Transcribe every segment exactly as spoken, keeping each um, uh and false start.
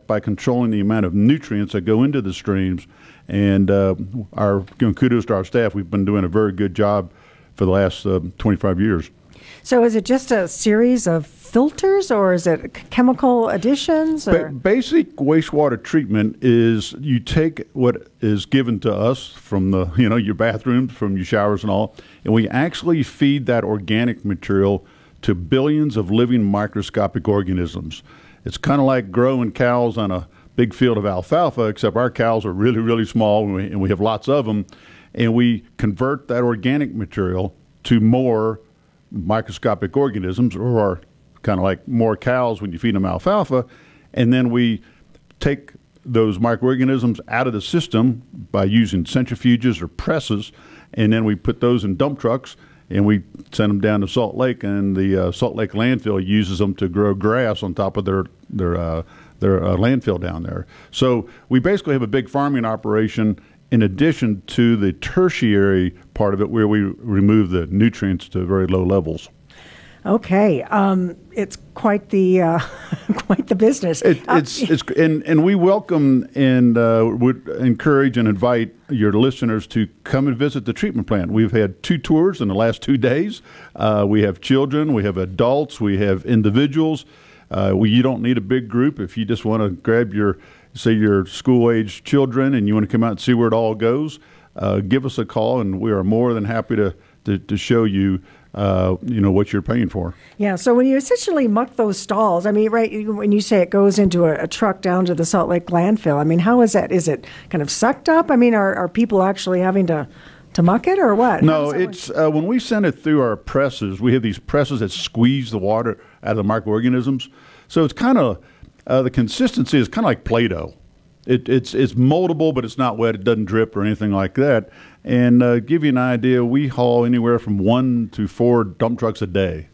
by controlling the amount of nutrients that go into the streams. And uh, our you know, kudos to our staff. We've been doing a very good job for the last uh, twenty-five years. So is it just a series of filters, or is it chemical additions? Or? Ba- basic wastewater treatment is you take what is given to us from the you know your bathrooms, from your showers and all, and we actually feed that organic material to billions of living microscopic organisms. It's kind of like growing cows on a big field of alfalfa, except our cows are really, really small, and we, and we have lots of them, and we convert that organic material to more microscopic organisms, or kind of like more cows when you feed them alfalfa, and then we take those microorganisms out of the system by using centrifuges or presses, and then we put those in dump trucks, and we send them down to Salt Lake, and the uh, Salt Lake landfill uses them to grow grass on top of their their uh, their uh, landfill down there. So we basically have a big farming operation in addition to the tertiary part of it, where we remove the nutrients to very low levels. Okay, um, it's quite the uh, quite the business. It, uh, it's it's and, and we welcome and uh, would encourage and invite your listeners to come and visit the treatment plant. We've had two tours in the last two days. Uh, we have children, we have adults, we have individuals. Uh, we, you don't need a big group if you just want to grab your, say, your school-age children and you want to come out and see where it all goes. Uh, give us a call, and we are more than happy to to, to show you. Uh, you know, what you're paying for. Yeah, so when you essentially muck those stalls, I mean, right, when you say it goes into a, a truck down to the Salt Lake landfill, I mean, how is that? Is it kind of sucked up? I mean, are, are people actually having to, to muck it, or what? No, it's uh, when we send it through our presses, we have these presses that squeeze the water out of the microorganisms. So it's kind of, uh, the consistency is kind of like Play-Doh. It, it's it's moldable, but it's not wet. It doesn't drip or anything like that. And uh, give you an idea, we haul anywhere from one to four dump trucks a day.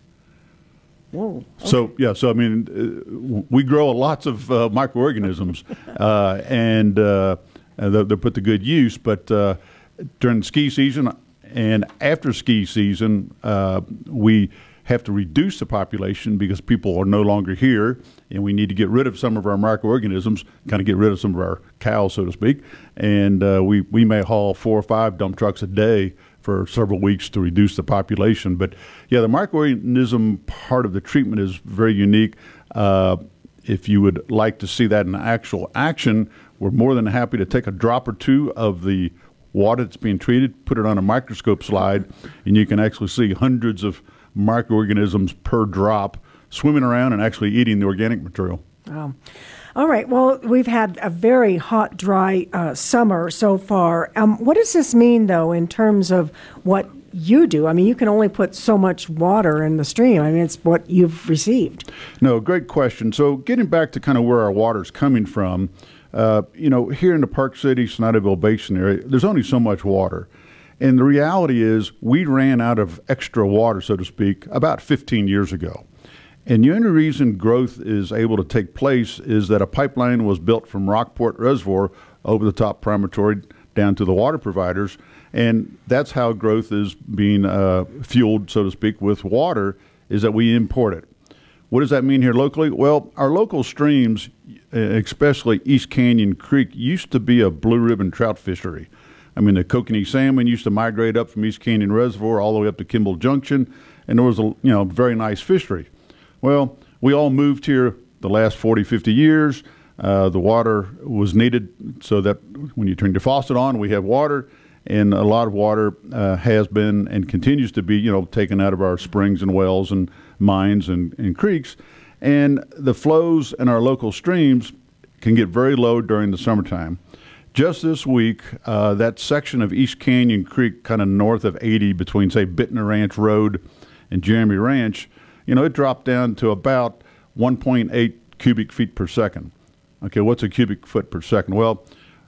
Whoa. Okay. So yeah, so I mean, uh, we grow lots of uh, microorganisms, uh, and uh, they're, they're put to good use. But uh, during ski season and after ski season, uh, we have to reduce the population because people are no longer here, and we need to get rid of some of our microorganisms, kind of get rid of some of our cows, so to speak. And uh, we, we may haul four or five dump trucks a day for several weeks to reduce the population. But, yeah, the microorganism part of the treatment is very unique. Uh, if you would like to see that in actual action, we're more than happy to take a drop or two of the water that's being treated, put it on a microscope slide, and you can actually see hundreds of microorganisms per drop swimming around and actually eating the organic material. Wow. All right. Well, we've had a very hot, dry uh, summer so far. Um, what does this mean, though, in terms of what you do? I mean, you can only put so much water in the stream. I mean, it's what you've received. No, great question. So getting back to kind of where our water's coming from, uh, you know, here in the Park City, Snyderville Basin area, there's only so much water. And the reality is we ran out of extra water, so to speak, about fifteen years ago. And the only reason growth is able to take place is that a pipeline was built from Rockport Reservoir over the top Promontory down to the water providers. And that's how growth is being uh, fueled, so to speak, with water, is that we import it. What does that mean here locally? Well, our local streams, especially East Canyon Creek, used to be a blue ribbon trout fishery. I mean, the kokanee salmon used to migrate up from East Canyon Reservoir all the way up to Kimball Junction, and there was a you know very nice fishery. Well, we all moved here the last forty, fifty years. Uh, the water was needed so that when you turn your faucet on, we have water, and a lot of water uh, has been and continues to be, you know, taken out of our springs and wells and mines and, and creeks. And the flows in our local streams can get very low during the summertime. Just this week, uh, that section of East Canyon Creek, kind of north of eighty, between, say, Bittner Ranch Road and Jeremy Ranch, you know, it dropped down to about one point eight cubic feet per second. Okay, what's a cubic foot per second? Well,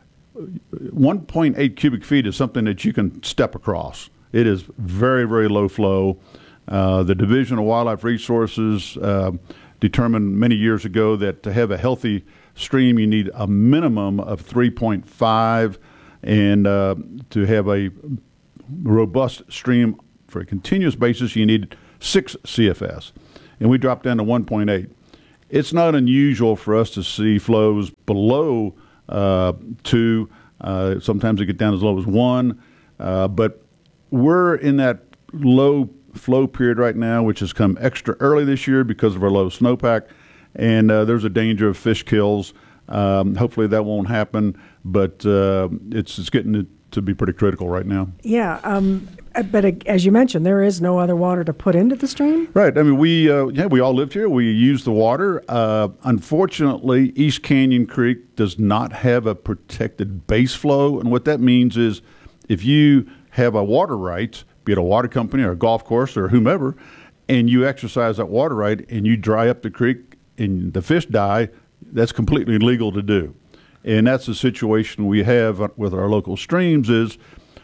one point eight cubic feet is something that you can step across. It is very, very low flow. Uh, the Division of Wildlife Resources uh, determined many years ago that to have a healthy stream, you need a minimum of three point five, and uh, to have a robust stream for a continuous basis, you need six C F S, and we dropped down to one point eight. it's not unusual for us to see flows below uh, two. Uh, sometimes they get down as low as one. Uh, but we're in that low flow period right now, which has come extra early this year because of our low snowpack. And uh, there's a danger of fish kills. Um, hopefully that won't happen, but uh, it's, it's getting to, to be pretty critical right now. Yeah, um, but uh, as you mentioned, there is no other water to put into the stream? Right. I mean, we uh, yeah, we all lived here. We use the water. Uh, unfortunately, East Canyon Creek does not have a protected base flow, and what that means is if you have a water right, be it a water company or a golf course or whomever, and you exercise that water right and you dry up the creek and the fish die, that's completely illegal to do. And that's the situation we have with our local streams is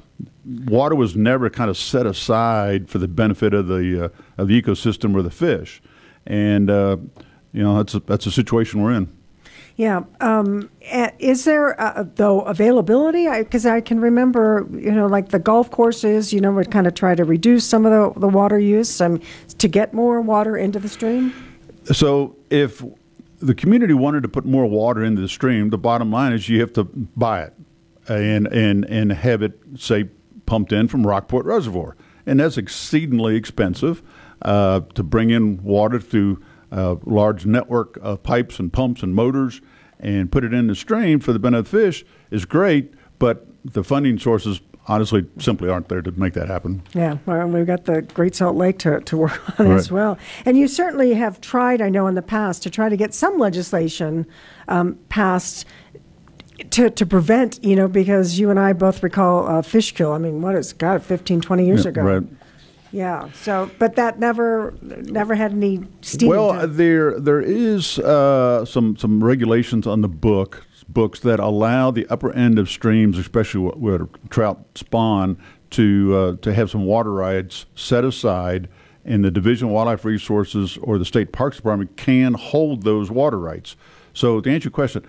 water was never kind of set aside for the benefit of the uh, of the ecosystem or the fish. And, uh, you know, that's a, that's a situation we're in. Yeah. Um, is there, uh, though, availability? Because I, I can remember, you know, like the golf courses, you know, would kind of try to reduce some of the, the water use um, to get more water into the stream? So if the community wanted to put more water into the stream, the bottom line is you have to buy it and and and have it, say, pumped in from Rockport Reservoir. And that's exceedingly expensive uh, to bring in water through a large network of pipes and pumps and motors and put it in the stream for the benefit of fish is great, but the funding sources honestly simply aren't there to make that happen. Yeah, well, we've got the Great Salt Lake to, to work on right. as well. And you certainly have tried, I know, in the past to try to get some legislation um, passed to, to prevent, you know, because you and I both recall uh, fish kill. I mean, what is, God, fifteen, twenty years yeah, ago. Right. Yeah, so, but that never never had any steam. Well, to- there there is uh, some, some regulations on the book books that allow the upper end of streams, especially where trout spawn, to uh, to have some water rights set aside, and the Division of Wildlife Resources or the State Parks Department can hold those water rights. So to answer your question,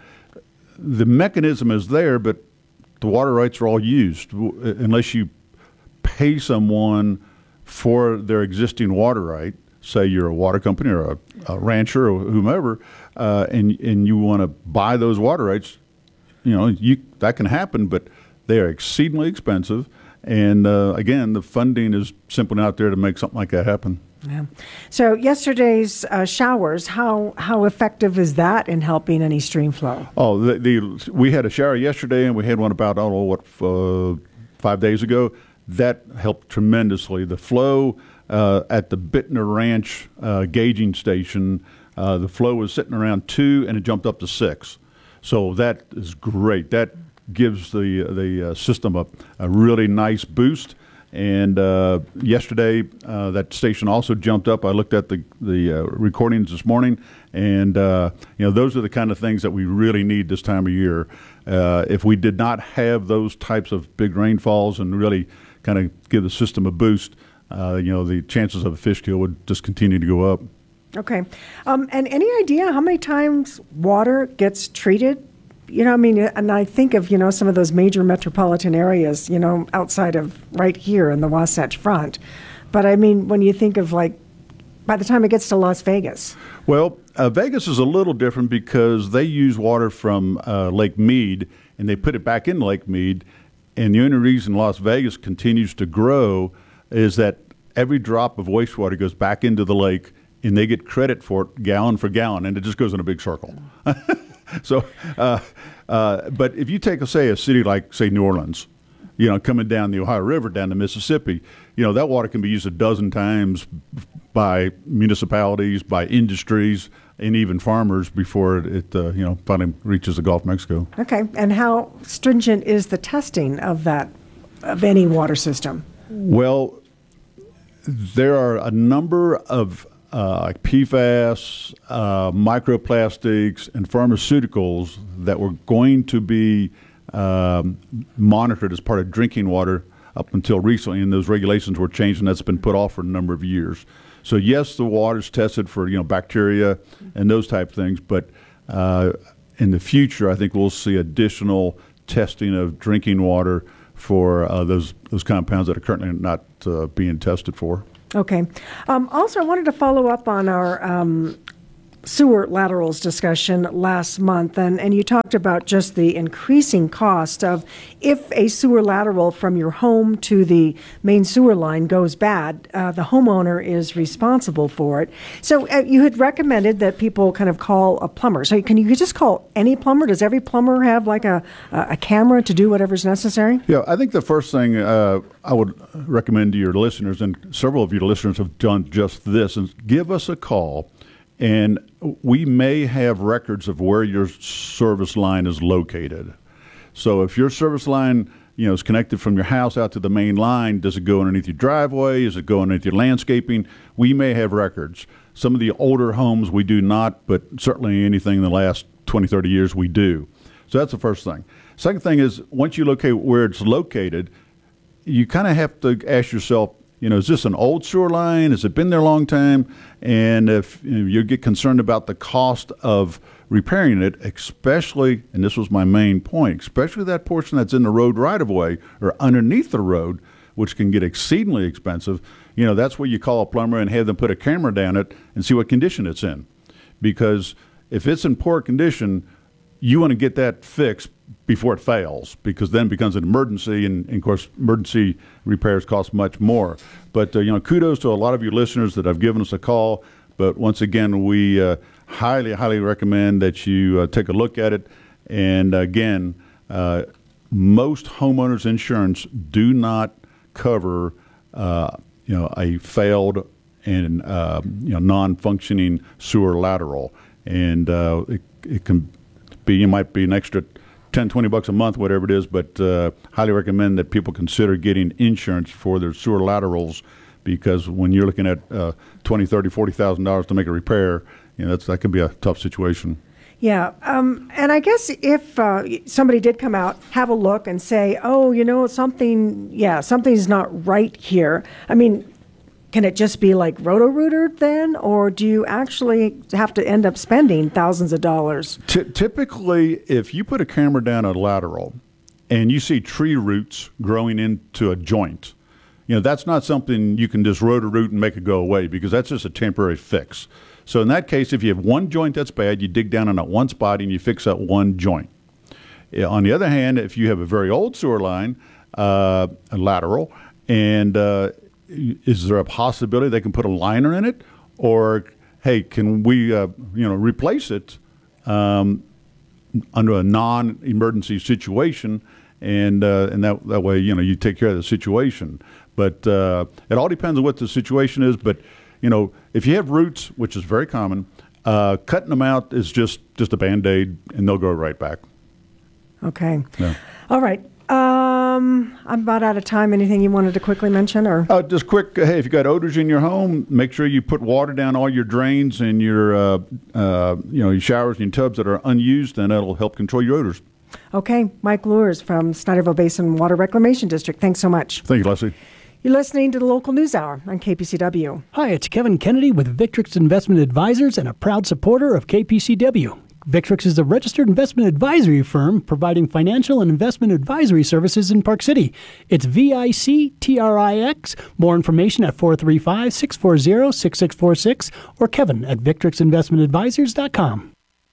the mechanism is there, but the water rights are all used unless you pay someone for their existing water right. Say you're a water company or a, a rancher or whomever, uh, and and you want to buy those water rights, you know, you that can happen, but they are exceedingly expensive. And uh, again, the funding is simply not there to make something like that happen. Yeah. So yesterday's uh, showers, how how effective is that in helping any stream flow? Oh, the, the we had a shower yesterday, and we had one about I don't know what uh, five days ago. That helped tremendously. The flow uh, at the Bittner Ranch uh, gauging station, uh, the flow was sitting around two, and it jumped up to six. So that is great. That gives the the uh, system a, a really nice boost. And uh, yesterday, uh, that station also jumped up. I looked at the the uh, recordings this morning, and uh, you know those are the kind of things that we really need this time of year. Uh, if we did not have those types of big rainfalls and really kind of give the system a boost, uh, you know, the chances of a fish kill would just continue to go up. Okay. Um, and any idea how many times water gets treated? You know, I mean, and I think of, you know, some of those major metropolitan areas, you know, outside of right here in the Wasatch Front. But I mean, when you think of like, by the time it gets to Las Vegas. Well, uh, Vegas is a little different because they use water from uh, Lake Mead and they put it back in Lake Mead. And the only reason Las Vegas continues to grow is that every drop of wastewater goes back into the lake and they get credit for it gallon for gallon, and it just goes in a big circle. So, uh, uh, but if you take, say, a city like, say, New Orleans, you know, coming down the Ohio River down to Mississippi, you know, that water can be used a dozen times by municipalities, by industries, and even farmers before it, it uh, you know, finally reaches the Gulf of Mexico. Okay. And how stringent is the testing of that, of any water system? Well, there are a number of uh, like P FAS, uh, microplastics, and pharmaceuticals that were going to be um, monitored as part of drinking water up until recently, and those regulations were changed, and that's been put off for a number of years. So yes, the water's tested for, you know, bacteria and those type of things, but uh, in the future, I think we'll see additional testing of drinking water for uh, those those compounds that are currently not uh, being tested for. Okay. Um, also, I wanted to follow up on our um, sewer laterals discussion last month, and, and you talked about just the increasing cost of if a sewer lateral from your home to the main sewer line goes bad, uh, the homeowner is responsible for it. So uh, you had recommended that people kind of call a plumber. So can you just call any plumber? Does every plumber have like a, a camera to do whatever's necessary? Yeah, I think the first thing uh, I would recommend to your listeners, and several of your listeners have done just this, is give us a call. And we may have records of where your service line is located. So if your service line, you know, is connected from your house out to the main line, does it go underneath your driveway? Does it go underneath your landscaping? We may have records. Some of the older homes we do not, but certainly anything in the last twenty, thirty years we do. So that's the first thing. Second thing is, once you locate where it's located, you kind of have to ask yourself, you know, is this an old sewer line? Has it been there a long time? And if you, know, you get concerned about the cost of repairing it, especially, and this was my main point, especially that portion that's in the road right of way or underneath the road, which can get exceedingly expensive, you know, that's where you call a plumber and have them put a camera down it and see what condition it's in. Because if it's in poor condition, you want to get that fixed before it fails, because then it becomes an emergency, and, and of course, emergency repairs cost much more. But, uh, you know, kudos to a lot of you listeners that have given us a call. But once again, we uh, highly, highly recommend that you uh, take a look at it. And again, uh, most homeowners insurance do not cover, uh, you know, a failed and, uh, you know, non-functioning sewer lateral. And uh, it, it can be, it might be an extra ten, twenty bucks a month, whatever it is, but uh, highly recommend that people consider getting insurance for their sewer laterals, because when you're looking at uh, twenty, thirty, forty thousand dollars to make a repair, you know, that's, that can be a tough situation. Yeah, um, and I guess if uh, somebody did come out, have a look, and say, oh, you know, something, yeah, something's not right here. I mean, can it just be like Roto-Rooter then, or do you actually have to end up spending thousands of dollars? T- typically, if you put a camera down a lateral and you see tree roots growing into a joint, you know, that's not something you can just Roto-Root and make it go away, because that's just a temporary fix. So in that case, if you have one joint that's bad, you dig down on that one spot and you fix that one joint. On the other hand, if you have a very old sewer line, uh, a lateral, and uh, is there a possibility they can put a liner in it? Or, hey, can we, uh, you know, replace it um, under a non-emergency situation? And uh, and that that way, you know, you take care of the situation. But uh, it all depends on what the situation is. But, you know, if you have roots, which is very common, uh, cutting them out is just, just a Band-Aid, and they'll grow right back. Okay. Yeah. All right. Um, I'm about out of time. Anything you wanted to quickly mention, or uh, just quick? Hey, if you got odors in your home, make sure you put water down all your drains and your, uh, uh, you know, your showers and your tubs that are unused, and that'll help control your odors. Okay, Mike Lures from Snyderville Basin Water Reclamation District. Thanks so much. Thank you, Leslie. You're listening to the Local News Hour on K P C W. Hi, it's Kevin Kennedy with Victrix Investment Advisors and a proud supporter of K P C W. Victrix is a registered investment advisory firm providing financial and investment advisory services in Park City. It's V I C T R I X. More information at four three five, six four zero, six six four six or Kevin at victrix investment advisors dot com.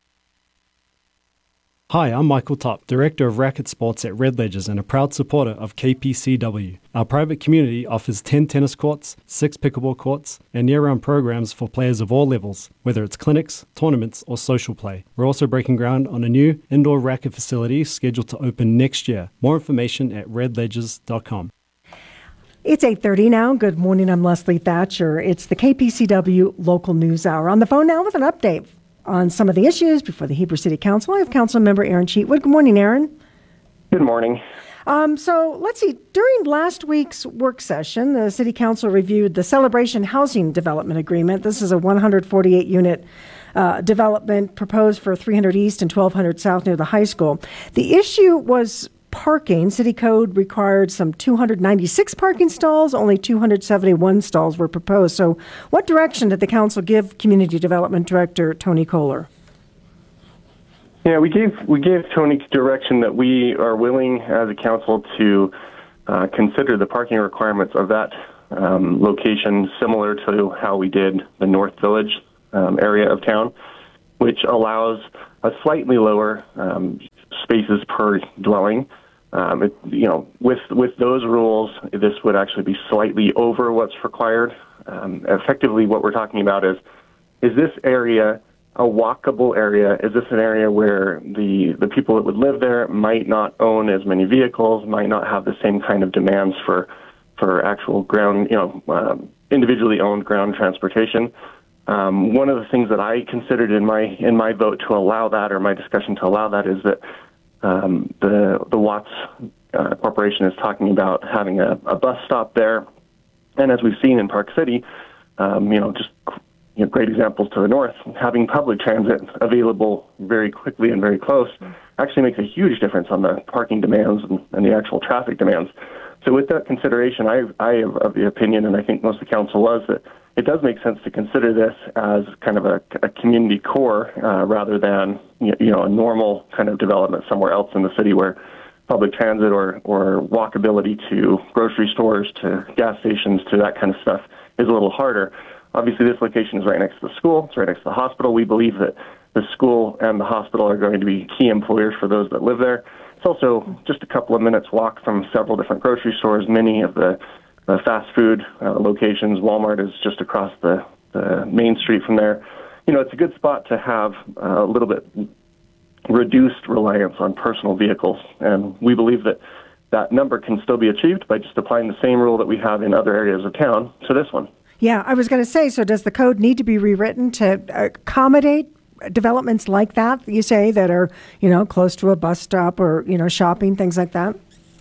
Hi, I'm Michael Top, Director of Racket Sports at Red Ledgers and a proud supporter of K P C W. Our private community offers ten tennis courts, six pickleball courts, and year-round programs for players of all levels, whether it's clinics, tournaments, or social play. We're also breaking ground on a new indoor racket facility scheduled to open next year. More information at red ledgers dot com. It's eight thirty now. Good morning. I'm Leslie Thatcher. It's the K P C W Local News Hour. On the phone now with an update on some of the issues before the Heber City Council, I have Council Member Aaron Cheatwood. Good morning, Aaron. Good morning. Um, so let's see. During last week's work session, the City Council reviewed the Celebration Housing Development Agreement. This is a one hundred forty-eight unit uh, development proposed for three hundred East and twelve hundred South near the high school. The issue was parking. City code required some two hundred ninety-six parking stalls. Only two hundred seventy-one stalls were proposed. So what direction did the council give Community Development Director Tony Kohler? Yeah, we gave we gave Tony direction that we are willing as a council to uh, consider the parking requirements of that um, location similar to how we did the North Village um, area of town. which allows a slightly lower um, spaces per dwelling. Um, it, you know, with with those rules, this would actually be slightly over what's required. Um, effectively, what we're talking about is, is this area a walkable area? Is this an area where the, the people that would live there might not own as many vehicles, might not have the same kind of demands for for actual ground, you know, um, individually owned ground transportation? Um, one of the things that I considered in my in my vote to allow that, or my discussion to allow that, is that um, the the Watts uh, Corporation is talking about having a, a bus stop there, and as we've seen in Park City, um, you know, just you know, great examples to the north, having public transit available very quickly and very close actually makes a huge difference on the parking demands and, and the actual traffic demands. So with that consideration, I, I am of the opinion, and I think most of the council was, that it does make sense to consider this as kind of a, a community core uh, rather than you know a normal kind of development somewhere else in the city where public transit or, or walkability to grocery stores, to gas stations, to that kind of stuff is a little harder. Obviously, this location is right next to the school. It's right next to the hospital. We believe that the school and the hospital are going to be key employers for those that live there. It's also just a couple of minutes walk from several different grocery stores. Many of the, the fast food uh, locations, Walmart is just across the, the main street from there. You know, it's a good spot to have uh, a little bit reduced reliance on personal vehicles. And we believe that that number can still be achieved by just applying the same rule that we have in other areas of town to this one. Yeah, I was going to say, so does the code need to be rewritten to accommodate developments like that, you say, that are, you know, close to a bus stop or, you know, shopping, things like that?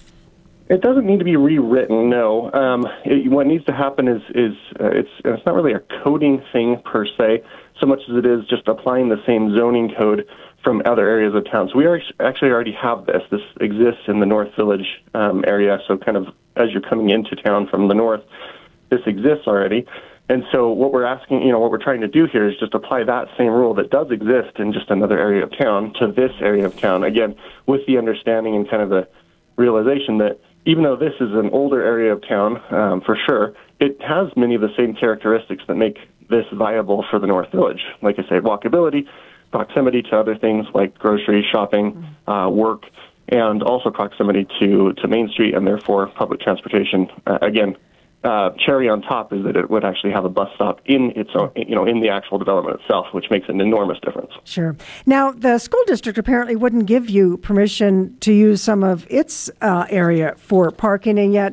It doesn't need to be rewritten, no. Um, it, what needs to happen is, is uh, it's, it's not really a coding thing per se, so much as it is just applying the same zoning code from other areas of town. So we are, actually already have this. This exists in the North Village um, area, so kind of as you're coming into town from the north, this exists already. And so what we're asking, you know, what we're trying to do here is just apply that same rule that does exist in just another area of town to this area of town. Again, with the understanding and kind of the realization that even though this is an older area of town, um, for sure, it has many of the same characteristics that make this viable for the North Village. Like I say, walkability, proximity to other things like grocery, shopping, uh, work, and also proximity to, to Main Street and therefore public transportation. Uh, again, Uh, cherry on top is that it would actually have a bus stop in its own, you know, in the actual development itself, which makes an enormous difference. Sure. Now, the school district apparently wouldn't give you permission to use some of its uh, area for parking, and yet,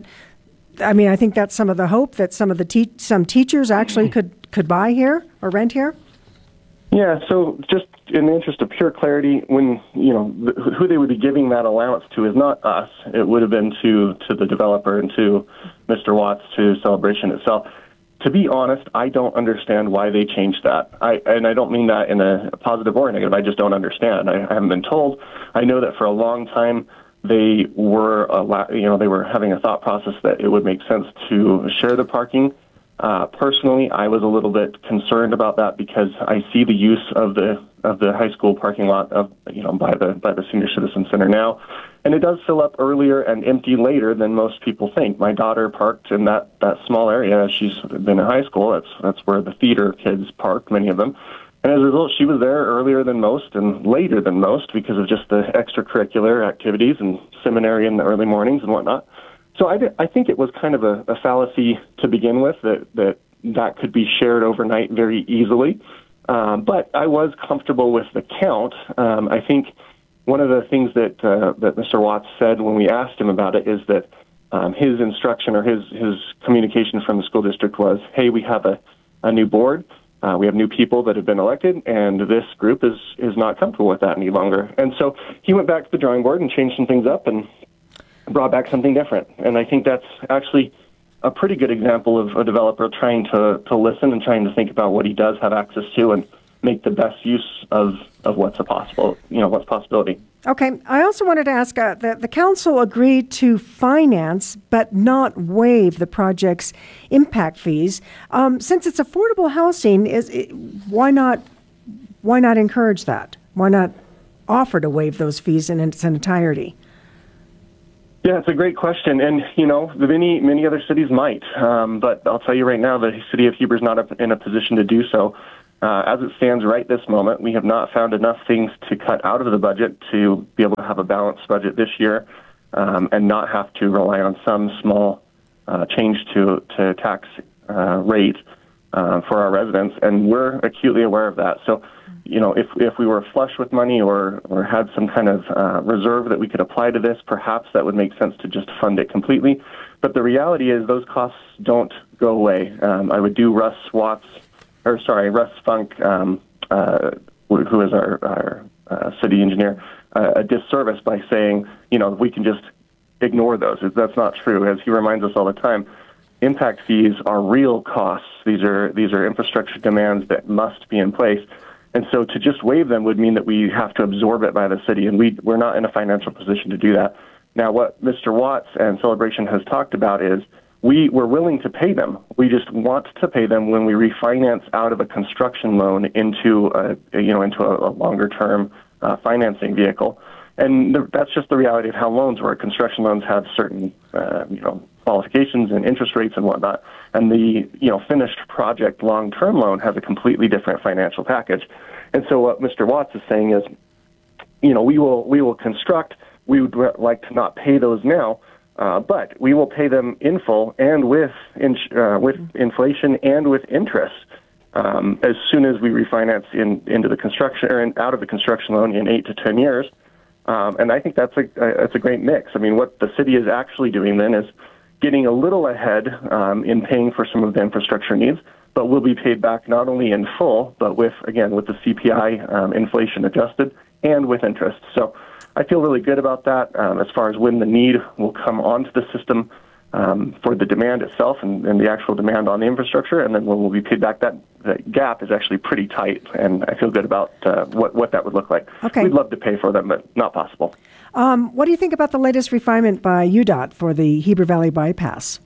I mean, I think that's some of the hope that some of the te- some teachers actually could, could buy here or rent here. Yeah, so just in the interest of pure clarity, when, you know, th- who they would be giving that allowance to is not us. It would have been to, to the developer and to Mister Watts, to Celebration itself. To be honest, I don't understand why they changed that. I and I don't mean that in a positive or a negative. I just don't understand. I, I haven't been told. I know that for a long time they were, a, you know, they were having a thought process that it would make sense to share the parking. Uh, personally, I was a little bit concerned about that because I see the use of the of the high school parking lot of you know by the by the Senior Citizen Center now, and it does fill up earlier and empty later than most people think. My daughter parked in that, that small area. She's been in high school. That's that's where the theater kids park, many of them, and as a result, she was there earlier than most and later than most because of just the extracurricular activities and seminary in the early mornings and whatnot. So I, I think it was kind of a, a fallacy to begin with, that, that that could be shared overnight very easily. Um, but I was comfortable with the count. Um, I think one of the things that uh, that Mister Watts said when we asked him about it is that um, his instruction or his, his communication from the school district was, hey, we have a, a new board. Uh, we have new people that have been elected, and this group is, is not comfortable with that any longer. And so he went back to the drawing board and changed some things up and brought back something different. And I think that's actually a pretty good example of a developer trying to, to listen and trying to think about what he does have access to and make the best use of, of what's a possible, you know, what's possibility. Okay. I also wanted to ask, uh, the, the council agreed to finance but not waive the project's impact fees. Um, since it's affordable housing, is it, why not why not encourage that? Why not offer to waive those fees in its entirety? Yeah, it's a great question, and you know, many many other cities might, um, but I'll tell you right now, the city of Heber is not in a position to do so. Uh, as it stands right this moment, we have not found enough things to cut out of the budget to be able to have a balanced budget this year um, and not have to rely on some small uh, change to, to tax uh, rate uh, for our residents. And we're acutely aware of that. So, you know, if if we were flush with money or, or had some kind of uh, reserve that we could apply to this, perhaps that would make sense to just fund it completely. But the reality is those costs don't go away. Um, I would do Russ Watts, or sorry, Russ Funk, um, uh, who is our, our uh, city engineer, uh, a disservice by saying, you know, we can just ignore those. That's not true. As he reminds us all the time, impact fees are real costs. These are these are infrastructure demands that must be in place. And so to just waive them would mean that we have to absorb it by the city, and we, we're not in a financial position to do that. Now, what Mister Watts and Celebration has talked about is we, we're willing to pay them. We just want to pay them when we refinance out of a construction loan into a, you know, into a, a longer-term uh, financing vehicle. And the, that's just the reality of how loans work. Construction loans have certain, uh, you know, qualifications and interest rates and whatnot. And the, you know, finished project long-term loan has a completely different financial package. And so what Mister Watts is saying is, you know, we will we will construct. We would like to not pay those now, uh, but we will pay them in full and with in, uh, with inflation and with interest um, as soon as we refinance in, into the construction or in, out of the construction loan in eight to ten years. Um, and I think that's a, a that's a great mix. I mean, what the city is actually doing then is getting a little ahead um, in paying for some of the infrastructure needs, but will be paid back not only in full, but with, again, with the C P I um, inflation adjusted and with interest. So I feel really good about that um, as far as when the need will come onto the system um, for the demand itself and, and the actual demand on the infrastructure, and then when we'll be paid back. That, that gap is actually pretty tight, and I feel good about uh, what, what that would look like. Okay. We'd love to pay for them, but not possible. Um, what do you think about the latest refinement by U DOT for the Heber Valley Bypass?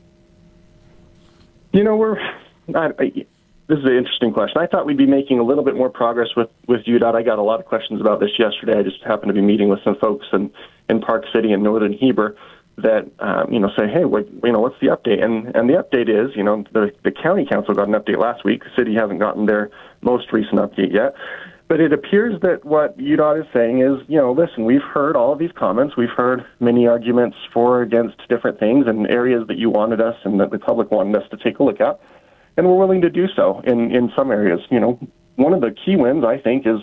You know, we're not, I, this is an interesting question. I thought we'd be making a little bit more progress with, with U DOT. I got a lot of questions about this yesterday. I just happened to be meeting with some folks in, in Park City and Northern Heber that, um, you know, say, hey, what, you know, what's the update? And and the update is, you know, the, the county council got an update last week. The city hasn't gotten their most recent update yet. But it appears that what U DOT is saying is, you know, listen, we've heard all of these comments. We've heard many arguments for or against different things and areas that you wanted us and that the public wanted us to take a look at. And we're willing to do so in, in some areas. You know, one of the key wins, I think, is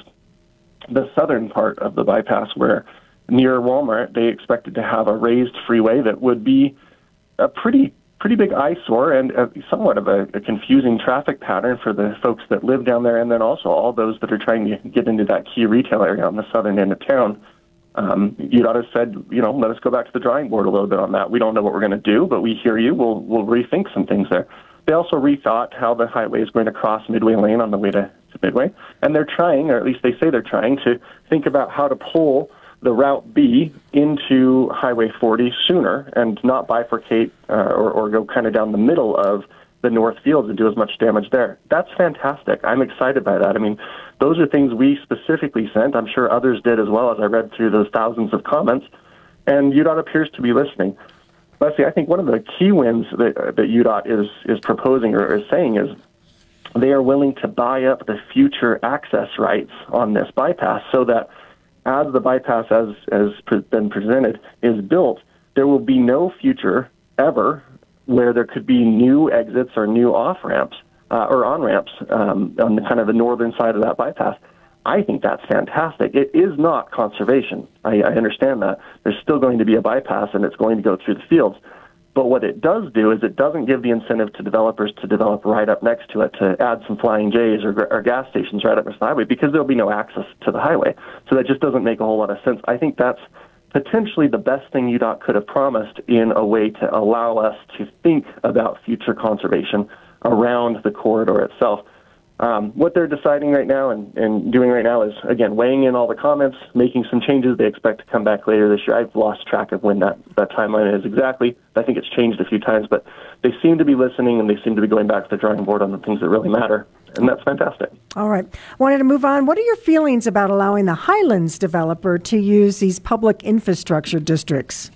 the southern part of the bypass where near Walmart they expected to have a raised freeway that would be a pretty pretty big eyesore and a, somewhat of a, a confusing traffic pattern for the folks that live down there, and then also all those that are trying to get into that key retail area on the southern end of town. Um, U DOT has said, you know, let us go back to the drawing board a little bit on that. We don't know what we're going to do, but we hear you. We'll we'll rethink some things there. They also rethought how the highway is going to cross Midway Lane on the way to, to Midway, and they're trying, or at least they say they're trying, to think about how to pull the Route B into Highway forty sooner and not bifurcate uh, or, or go kind of down the middle of the North Fields and do as much damage there. That's fantastic. I'm excited by that. I mean, those are things we specifically sent. I'm sure others did as well as I read through those thousands of comments, and U DOT appears to be listening. Leslie, I think one of the key wins that, uh, that U DOT is, is proposing or is saying is they are willing to buy up the future access rights on this bypass so that as the bypass as has been presented is built, there will be no future ever where there could be new exits or new off-ramps uh, or on-ramps um, on the kind of the northern side of that bypass. I think that's fantastic. It is not conservation. I, I understand that. There's still going to be a bypass, and it's going to go through the fields. But what it does do is it doesn't give the incentive to developers to develop right up next to it, to add some Flying J's or, or gas stations right up next to the highway, because there'll be no access to the highway. So that just doesn't make a whole lot of sense. I think that's potentially the best thing U DOT could have promised in a way to allow us to think about future conservation around the corridor itself. Um, what they're deciding right now and, and doing right now is, again, weighing in all the comments, making some changes. They expect to come back later this year. I've lost track of when that, that timeline is exactly. I think it's changed a few times, but they seem to be listening, and they seem to be going back to the drawing board on the things that really matter, and that's fantastic. All right. Wanted to move on. What are your feelings about allowing the Highlands developer to use these public infrastructure districts?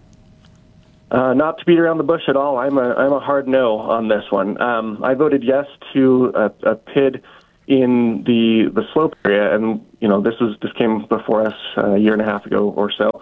Uh, not to beat around the bush at all. I'm a I'm a hard no on this one. Um, I voted yes to a, a P I D in the the slope area, and you know this was this came before us uh, a year and a half ago or so.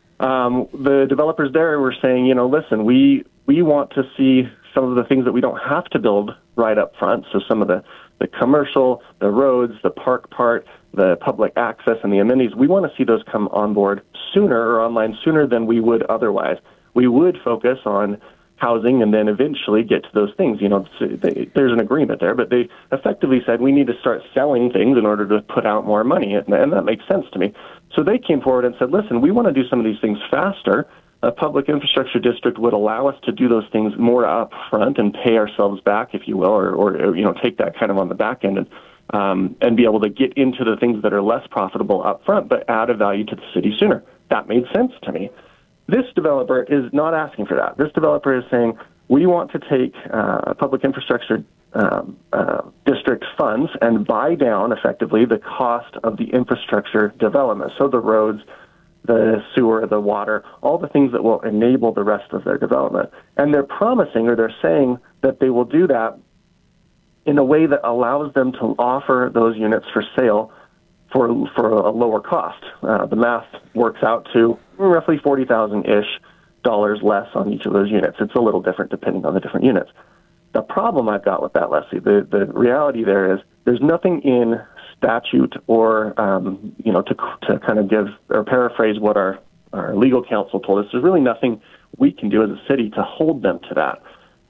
Um, the developers there were saying, you know, listen, we we want to see some of the things that we don't have to build right up front. So some of the the commercial, the roads, the park part, the public access, and the amenities. We want to see those come on board sooner or online sooner than we would otherwise. We would focus on housing and then eventually get to those things. You know, they, there's an agreement there, but they effectively said we need to start selling things in order to put out more money, and, and that makes sense to me. So they came forward and said, listen, we want to do some of these things faster. A public infrastructure district would allow us to do those things more up front and pay ourselves back, if you will, or, or you know, take that kind of on the back end and, um, and be able to get into the things that are less profitable up front, but add a value to the city sooner. That made sense to me. This developer is not asking for that. This developer is saying, we want to take uh, public infrastructure um, uh, district funds and buy down effectively the cost of the infrastructure development. So the roads, the sewer, the water, all the things that will enable the rest of their development. And they're promising, or they're saying that they will do that in a way that allows them to offer those units for sale for for a lower cost. Uh, the math works out to roughly forty thousand ish dollars less on each of those units. It's a little different depending on the different units. The problem I've got with that, Leslie, the, the reality there is there's nothing in statute or, um, you know, to to kind of give or paraphrase what our, our legal counsel told us, there's really nothing we can do as a city to hold them to that.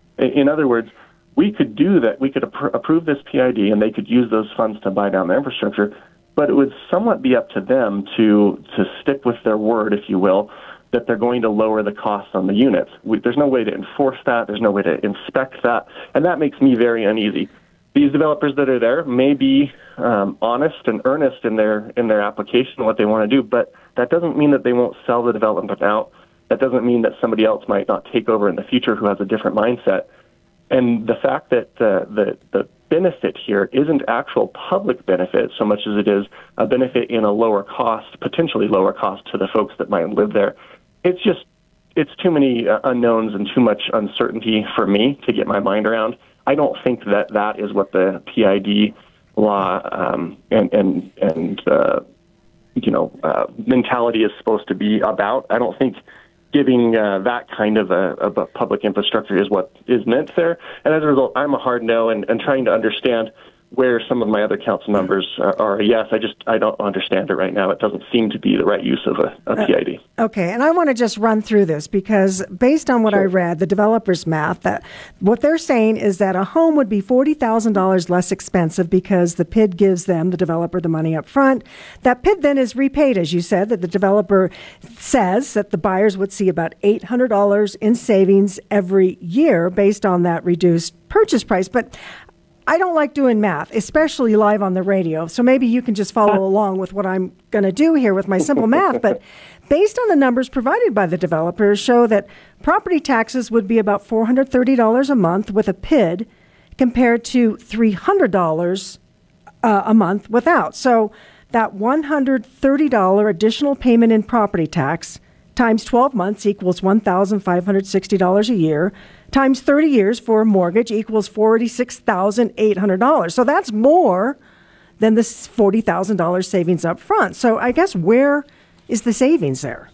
In other words, we could do that. We could appro- approve this P I D and they could use those funds to buy down their infrastructure, but it would somewhat be up to them to to stick with their word, if you will, that they're going to lower the costs on the units. We, there's no way to enforce that. There's no way to inspect that. And that makes me very uneasy. These developers that are there may be um, honest and earnest in their in their application, what they want to do, but that doesn't mean that they won't sell the development out. That doesn't mean that somebody else might not take over in the future who has a different mindset. And the fact that uh, the the benefit here isn't actual public benefit so much as it is a benefit in a lower cost, potentially lower cost to the folks that might live there. It's just, it's too many uh, unknowns and too much uncertainty for me to get my mind around. I don't think that that is what the P I D law um, and, and, and uh, you know, uh, mentality is supposed to be about. I don't think giving uh, that kind of a, of a public infrastructure is what is meant there. And as a result, I'm a hard no, and, and trying to understand where some of my other council members are, are a yes. I just, I don't understand it right now. It doesn't seem to be the right use of a, a P I D. Uh, okay, and I want to just run through this because based on what sure. I read, the developer's math, that what they're saying is that a home would be forty thousand dollars less expensive because the P I D gives them, the developer, the money up front. That P I D then is repaid, as you said, that the developer says that the buyers would see about eight hundred dollars in savings every year based on that reduced purchase price. But I don't like doing math, especially live on the radio. So maybe you can just follow along with what I'm going to do here with my simple math. But based on the numbers provided by the developers show that property taxes would be about four hundred thirty dollars a month with a P I D compared to three hundred dollars uh, a month without. So that one hundred thirty dollars additional payment in property tax times twelve months equals one thousand five hundred sixty dollars a year, times thirty years for a mortgage equals forty-six thousand eight hundred dollars. So that's more than the forty thousand dollars savings up front. So I guess where is the savings there?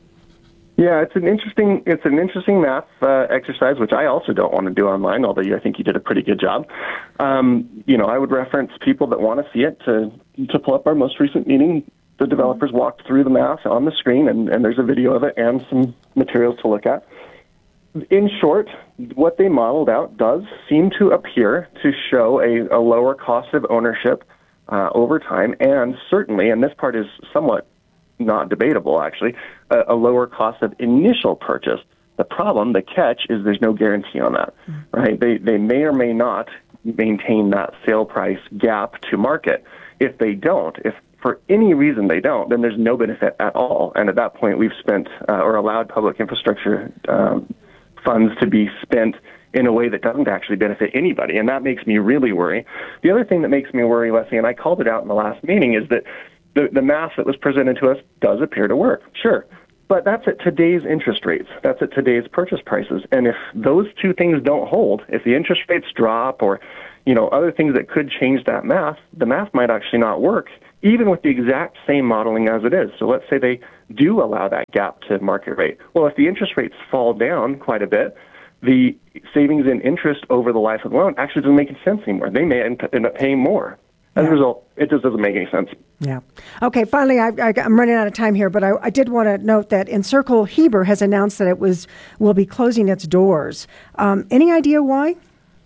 Yeah, it's an interesting it's an interesting math uh, exercise, which I also don't want to do online, although you, I think you did a pretty good job. Um, you know, I would reference people that want to see it to to pull up our most recent meeting. The developers walked through the math on the screen, and, and there's a video of it and some materials to look at. In short, what they modeled out does seem to appear to show a, a lower cost of ownership uh, over time, and certainly, and this part is somewhat not debatable actually, a, a lower cost of initial purchase. The problem, the catch, is there's no guarantee on that, mm-hmm. right? They they may or may not maintain that sale price gap to market. If they don't, if for any reason they don't, then there's no benefit at all. And at that point, we've spent uh, or allowed public infrastructure um, funds to be spent in a way that doesn't actually benefit anybody. And that makes me really worry. The other thing that makes me worry, Leslie, and I called it out in the last meeting, is that the, the math that was presented to us does appear to work. Sure, but that's at today's interest rates. That's at today's purchase prices. And if those two things don't hold, if the interest rates drop or, you know, other things that could change that math, the math might actually not work, even with the exact same modeling as it is. So let's say they do allow that gap to market rate. Well, if the interest rates fall down quite a bit, the savings in interest over the life of the loan actually doesn't make any sense anymore. They may end up paying more. As Yeah. a result, it just doesn't make any sense. Yeah. Okay, finally, I, I, I'm running out of time here, but I, I did want to note that Encircle Heber has announced that it was will be closing its doors. Um, any idea why?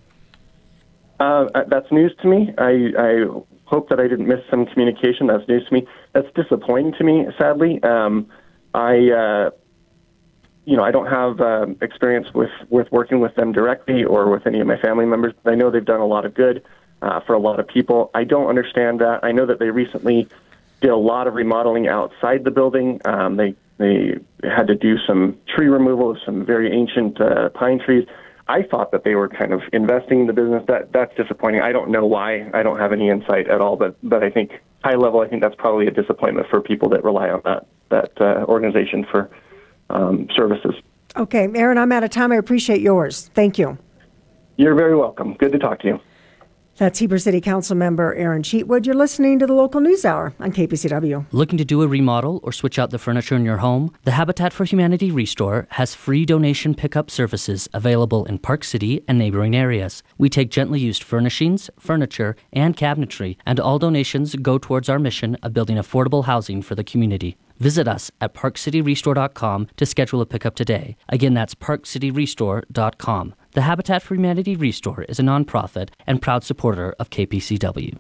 Uh, that's news to me. I, I hope that I didn't miss some communication. That's news to me. That's disappointing to me, sadly. Um, I, uh, you know, I don't have uh, experience with, with working with them directly or with any of my family members, but I know they've done a lot of good uh, for a lot of people. I don't understand that. I know that they recently did a lot of remodeling outside the building. Um, they they had to do some tree removal of some very ancient uh, pine trees. I thought that they were kind of investing in the business. That that's disappointing. I don't know why. I don't have any insight at all. But but I think high level, I think that's probably a disappointment for people that rely on that that uh, organization for um, services. Okay, Aaron, I'm out of time. I appreciate yours. Thank you. You're very welcome. Good to talk to you. That's Heber City Council member Aaron Cheatwood. You're listening to the Local News Hour on K P C W. Looking to do a remodel or switch out the furniture in your home? The Habitat for Humanity Restore has free donation pickup services available in Park City and neighboring areas. We take gently used furnishings, furniture, and cabinetry, and all donations go towards our mission of building affordable housing for the community. Visit us at park city restore dot com to schedule a pickup today. Again, that's park city restore dot com. The Habitat for Humanity Restore is a nonprofit and proud supporter of K P C W.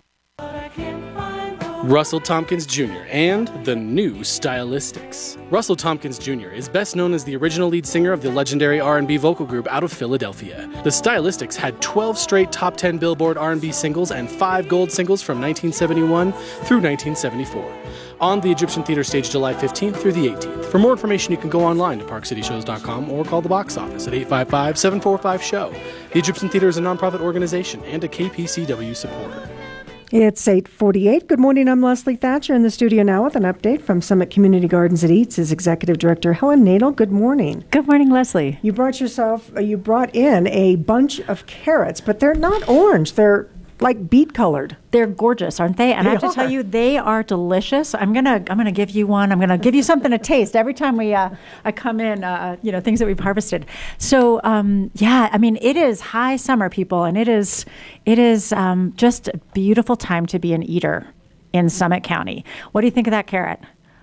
Russell Tompkins Junior and the new Stylistics. Russell Tompkins Junior is best known as the original lead singer of the legendary R and B vocal group out of Philadelphia. The Stylistics had twelve straight top ten Billboard R and B singles and five gold singles from nineteen seventy-one through nineteen seventy-four. On the Egyptian Theater stage July fifteenth through the eighteenth. For more information, you can go online to park city shows dot com or call the box office at eight five five, seven four five, S H O W. The Egyptian Theater is a nonprofit organization and a K P C W supporter. It's eight forty-eight. Good morning. I'm Leslie Thatcher in the studio now with an update from Summit Community Gardens at Eats. Is Executive Director Helen Nadel. Good morning. Good morning, Leslie. You brought yourself, uh, you brought in a bunch of carrots, but they're not orange. They're like beet colored. They're gorgeous, aren't they? And They I have to are. tell you, they are delicious. I'm gonna I'm gonna give you one. I'm gonna give you something to taste every time we uh, I come in. Uh, you know, things that we've harvested. So um, yeah, I mean, it is high summer, people, and it is it is um, just a beautiful time to be an eater in Summit County. What do you think of that carrot?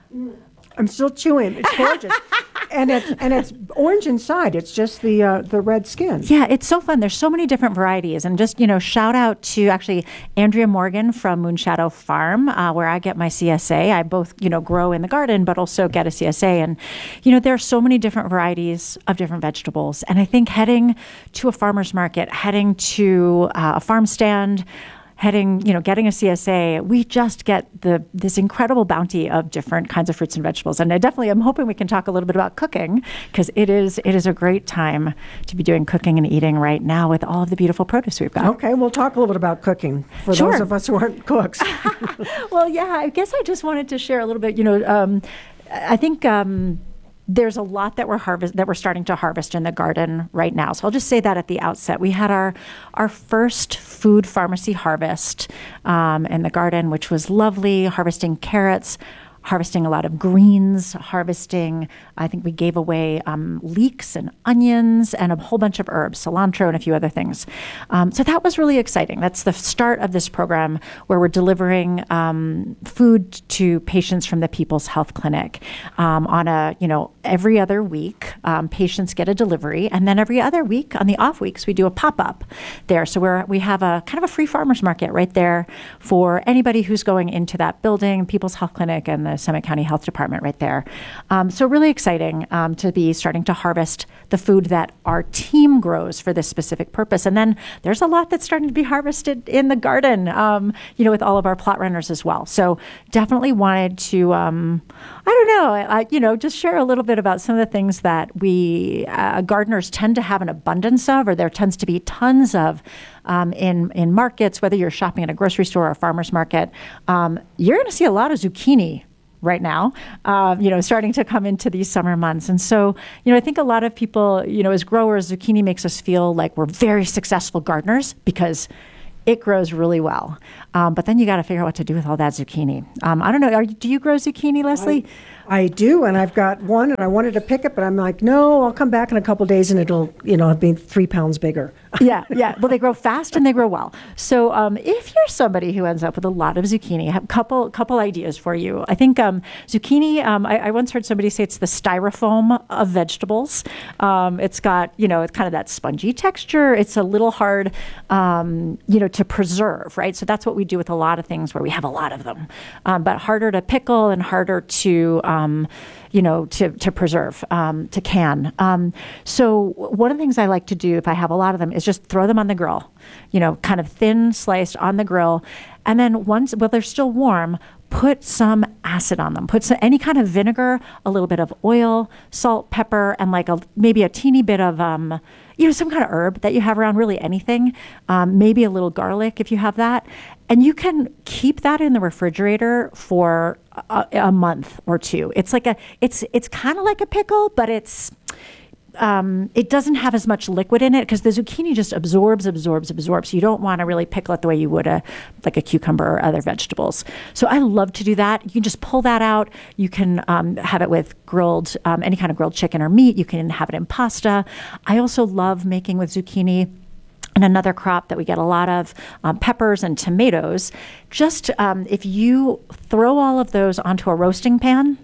I'm still chewing. It's gorgeous. and it's and it's orange inside. It's just the uh, the red skin. Yeah, it's so fun. There's so many different varieties. And just, you know, shout out to actually Andrea Morgan from Moonshadow Farm, uh, where I get my C S A. I both, you know, grow in the garden, but also get a C S A. And, you know, there are so many different varieties of different vegetables. And I think heading to a farmer's market, heading to uh, a farm stand, heading, you know, getting a C S A, we just get the this incredible bounty of different kinds of fruits and vegetables. And I definitely am hoping we can talk a little bit about cooking, because it is it is a great time to be doing cooking and eating right now with all of the beautiful produce we've got. Okay, we'll talk a little bit about cooking for Sure. those of us who aren't cooks. Well, yeah, I guess I just wanted to share a little bit. You know, um, I think um, there's a lot that we're harvest that we're starting to harvest in the garden right now. So I'll just say that at the outset. We had our our first food pharmacy harvest um, in the garden, which was lovely, harvesting carrots, harvesting a lot of greens, harvesting, I think we gave away um, leeks and onions and a whole bunch of herbs, cilantro and a few other things. Um, so that was really exciting. That's the start of this program where we're delivering um, food to patients from the People's Health Clinic um, on a, you know, every other week. Um, patients get a delivery, and then every other week on the off weeks we do a pop-up there. So we're, we have a kind of a free farmers market right there for anybody who's going into that building, People's Health Clinic and the Summit County Health Department right there. Um, so really exciting um, to be starting to harvest the food that our team grows for this specific purpose. And then there's a lot that's starting to be harvested in the garden, um, you know, with all of our plot runners as well. So definitely wanted to, um, I don't know, I, you know, just share a little bit about some of the things that we uh, gardeners tend to have an abundance of, or there tends to be tons of um, in, in markets, whether you're shopping at a grocery store or a farmer's market. Um, you're going to see a lot of zucchini right now, um, you know, starting to come into these summer months. And so, you know, I think a lot of people, you know, as growers, zucchini makes us feel like we're very successful gardeners because it grows really well. Um, but then you got to figure out what to do with all that zucchini. Um, I don't know. Are, do you grow zucchini, Leslie? I, I do, and I've got one, and I wanted to pick it, but I'm like, no, I'll come back in a couple days, and it'll, you know, be three pounds bigger. yeah, yeah. Well, they grow fast and they grow well. So um, if you're somebody who ends up with a lot of zucchini, I have a couple, couple ideas for you. I think um, zucchini, um, I, I once heard somebody say it's the styrofoam of vegetables. Um, it's got, you know, it's kind of that spongy texture. It's a little hard, um, you know, to preserve, right? So that's what we do with a lot of things where we have a lot of them, um, but harder to pickle and harder to, um, you know, to, to preserve, um, to can. Um, so one of the things I like to do if I have a lot of them is just throw them on the grill, you know, kind of thin sliced on the grill. And then once, while they're still warm, put some acid on them. Put some, any kind of vinegar, a little bit of oil, salt, pepper, and like a maybe a teeny bit of, um, you know, some kind of herb that you have around, really anything. Um, maybe a little garlic if you have that. And you can keep that in the refrigerator for a, a month or two. It's like a, it's it's kind of like a pickle, but it's, um, it doesn't have as much liquid in it because the zucchini just absorbs, absorbs, absorbs. You don't want to really pickle it the way you would a like a cucumber or other vegetables. So I love to do that. You can just pull that out. You can um, have it with grilled, um, any kind of grilled chicken or meat. You can have it in pasta. I also love making with zucchini. And another crop that we get a lot of, um, peppers and tomatoes. Just um, if you throw all of those onto a roasting pan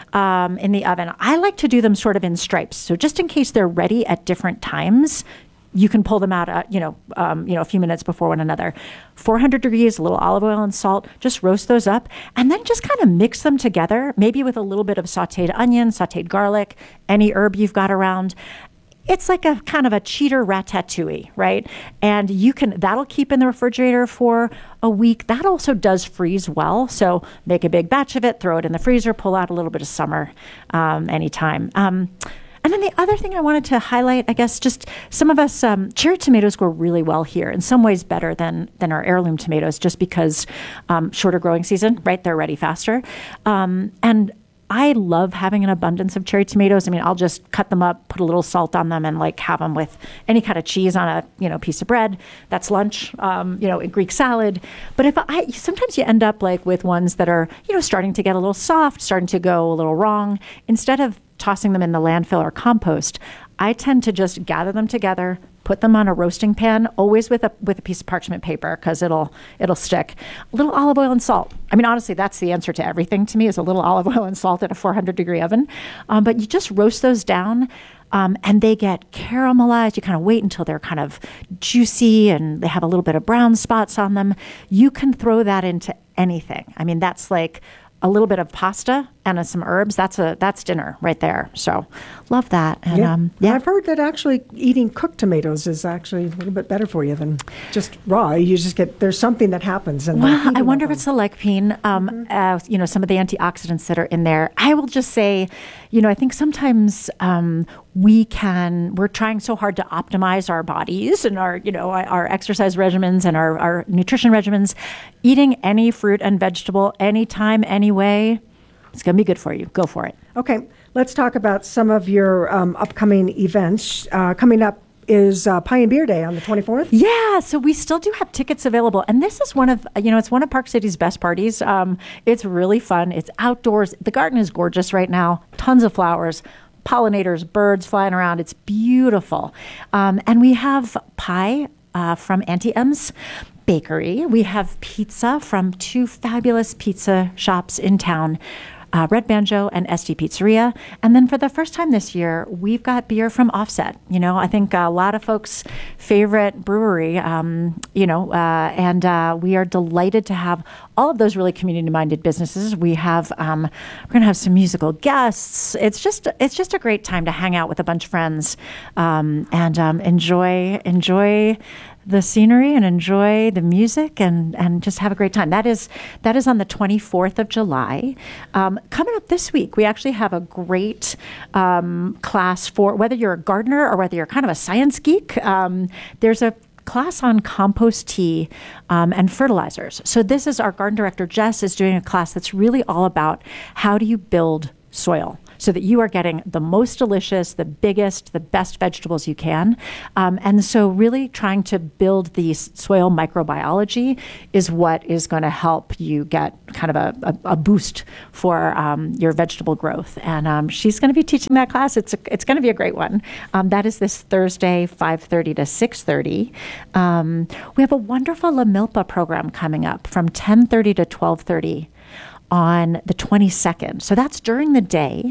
um, in the oven, I like to do them sort of in stripes. So just in case they're ready at different times, you can pull them out, at, you know, um, you know, a few minutes before one another. four hundred degrees, a little olive oil and salt. Just roast those up, and then just kind of mix them together. Maybe with a little bit of sautéed onion, sautéed garlic, any herb you've got around. It's like a kind of a cheater ratatouille, right? And you can, that'll keep in the refrigerator for a week. That also does freeze well. So make a big batch of it, throw it in the freezer, pull out a little bit of summer um, anytime. Um, and then the other thing I wanted to highlight, I guess, just some of us, um, cherry tomatoes grow really well here, in some ways better than than our heirloom tomatoes, just because um, shorter growing season, right? They're ready faster. Um, and I love having an abundance of cherry tomatoes. I mean, I'll just cut them up, put a little salt on them, and like have them with any kind of cheese on a, you know, piece of bread. That's lunch, um, you know, in Greek salad. But if I, sometimes you end up like with ones that are, you know, starting to get a little soft, starting to go a little wrong. Instead of tossing them in the landfill or compost, I tend to just gather them together, put them on a roasting pan, always with a with a piece of parchment paper because it'll it'll stick. A little olive oil and salt. I mean, honestly, that's the answer to everything to me is a little olive oil and salt in a four hundred degree oven. Um, but you just roast those down. Um, and they get caramelized. You kind of wait until they're kind of juicy and they have a little bit of brown spots on them. You can throw that into anything. I mean, that's like a little bit of pasta and uh, some herbs. That's a that's dinner right there. So love that. And, yeah. Um, yeah. I've heard that actually eating cooked tomatoes is actually a little bit better for you than just raw. You just get, there's something that happens. And well, I wonder if it's the lycopene, um, mm-hmm. uh, you know, some of the antioxidants that are in there. I will just say, you know, I think sometimes um, we can, we're trying so hard to optimize our bodies and our, you know, our exercise regimens and our, our nutrition regimens. Eating any fruit and vegetable, anytime, any way, it's going to be good for you. Go for it. Okay, let's talk about some of your um, upcoming events. Uh, coming up is uh, Pie and Beer Day on the twenty-fourth. Yeah, so we still do have tickets available. And this is one of, you know, it's one of Park City's best parties. Um, it's really fun. It's outdoors. The garden is gorgeous right now. Tons of flowers, pollinators, birds flying around. It's beautiful. Um, and we have pie uh, from Auntie M's Bakery. We have pizza from two fabulous pizza shops in town. Uh, Red Banjo and S D Pizzeria. And then for the first time this year, we've got beer from Offset. You know, I think a lot of folks' favorite brewery, um, you know, uh, and uh, we are delighted to have all of those really community-minded businesses. We have, um, we're going to have some musical guests. It's just, it's just a great time to hang out with a bunch of friends um, and um, enjoy, enjoy the scenery and enjoy the music and, and just have a great time. That is that is on the twenty-fourth of July. Um, coming up this week, we actually have a great um, class for whether you're a gardener or whether you're kind of a science geek. Um, there's a class on compost tea um, and fertilizers. So this is our garden director, Jess, is doing a class that's really all about how do you build soil so that you are getting the most delicious, the biggest, the best vegetables you can. Um, and so really trying to build the soil microbiology is what is going to help you get kind of a, a, a boost for um, your vegetable growth. And um, she's going to be teaching that class. It's a, it's going to be a great one. Um, that is this Thursday, five thirty to six thirty. Um, we have a wonderful La Milpa program coming up from ten thirty to twelve thirty. On the twenty-second. So that's during the day.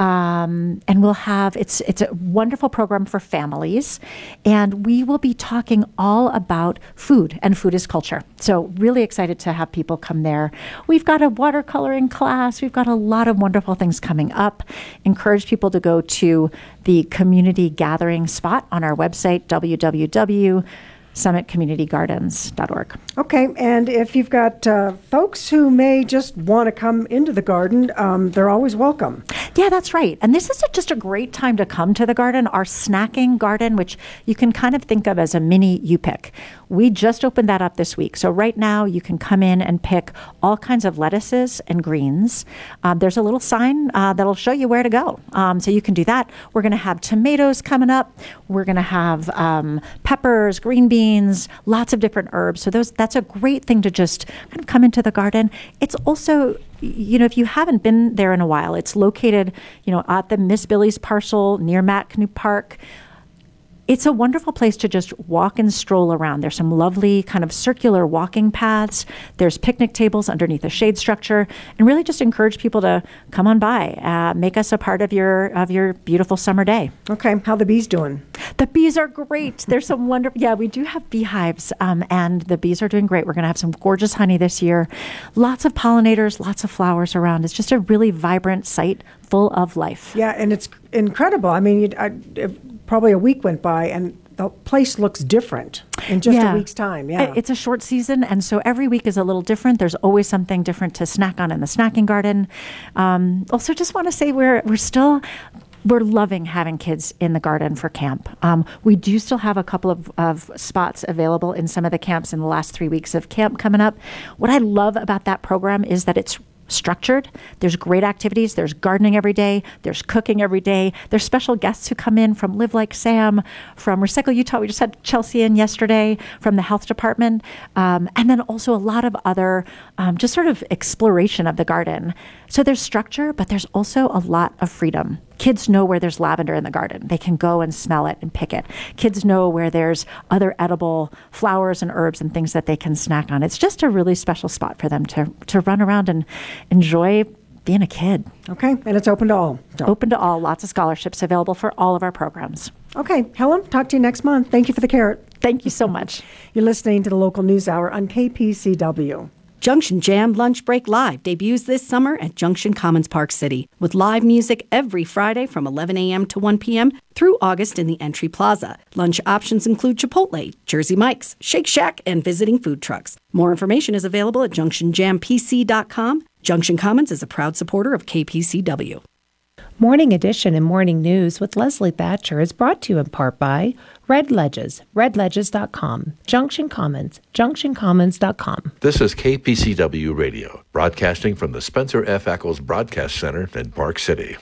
Um, and we'll have, it's it's a wonderful program for families. And we will be talking all about food, and food is culture. So really excited to have people come there. We've got a watercoloring class. We've got a lot of wonderful things coming up. Encourage people to go to the community gathering spot on our website, w w w dot summit community gardens dot org. Okay, and if you've got uh, folks who may just want to come into the garden, um, they're always welcome. Yeah, that's right. And this is a, just a great time to come to the garden. Our snacking garden, which you can kind of think of as a mini U-Pick. We just opened that up this week. So right now you can come in and pick all kinds of lettuces and greens. Um, there's a little sign uh, that'll show you where to go. Um, so you can do that. We're going to have tomatoes coming up. We're going to have um, peppers, green beans, lots of different herbs. So those that's a great thing to just kind of come into the garden. It's also, you know, if you haven't been there in a while, it's located, you know, at the Miss Billy's parcel near Matt Canoe Park. It's a wonderful place to just walk and stroll around. There's some lovely kind of circular walking paths. There's picnic tables underneath a shade structure, and really just encourage people to come on by, uh, make us a part of your of your beautiful summer day. Okay, how the bees doing? The bees are great. There's some wonderful, yeah, we do have beehives, um, and the bees are doing great. We're going to have some gorgeous honey this year. Lots of pollinators, lots of flowers around. It's just a really vibrant site full of life. Yeah, and it's incredible. I mean, I, it, probably a week went by, and the place looks different in just yeah. a week's time. Yeah, It's a short season, and so every week is a little different. There's always something different to snack on in the snacking garden. Um, also, just want to say we're we're still... We're loving having kids in the garden for camp. Um, we do still have a couple of, of spots available in some of the camps in the last three weeks of camp coming up. What I love about that program is that it's structured. There's great activities. There's gardening every day. There's cooking every day. There's special guests who come in from Live Like Sam, from Recycle Utah. We just had Chelsea in yesterday, from the health department. Um, and then also a lot of other um, just sort of exploration of the garden. So there's structure, but there's also a lot of freedom. Kids know where there's lavender in the garden. They can go and smell it and pick it. Kids know where there's other edible flowers and herbs and things that they can snack on. It's just a really special spot for them to, to run around and enjoy being a kid. Okay, and it's open to all. So. Open to all. Lots of scholarships available for all of our programs. Okay, Helen, talk to you next month. Thank you for the carrot. Thank you so much. You're listening to the Local News Hour on K P C W. Junction Jam Lunch Break Live debuts this summer at Junction Commons Park City with live music every Friday from eleven a.m. to one p.m. through August in the Entry Plaza. Lunch options include Chipotle, Jersey Mike's, Shake Shack, and visiting food trucks. More information is available at junction jam p c dot com. Junction Commons is a proud supporter of K P C W. Morning Edition and Morning News with Leslie Thatcher is brought to you in part by Red Ledges, red ledges dot com, Junction Commons, junction commons dot com. This is K P C W Radio, broadcasting from the Spencer F. Ackles Broadcast Center in Park City.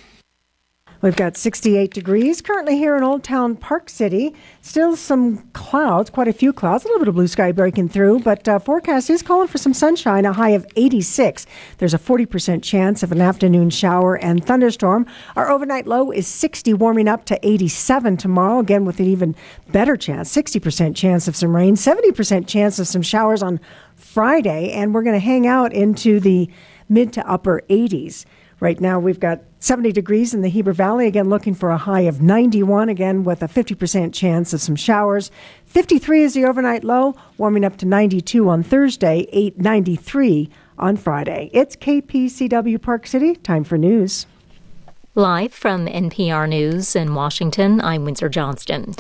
We've got sixty-eight degrees currently here in Old Town Park City. Still some clouds, quite a few clouds, a little bit of blue sky breaking through, but uh, forecast is calling for some sunshine, a high of eighty-six. There's a forty percent chance of an afternoon shower and thunderstorm. Our overnight low is sixty, warming up to eighty-seven tomorrow, again with an even better chance, sixty percent chance of some rain, seventy percent chance of some showers on Friday, and we're going to hang out into the mid to upper eighties. Right now, we've got seventy degrees in the Heber Valley, again looking for a high of ninety-one, again with a fifty percent chance of some showers. fifty-three is the overnight low, warming up to ninety-two on Thursday, eight ninety-three on Friday. It's K P C W Park City. Time for news. Live from N P R News in Washington, I'm Windsor Johnston.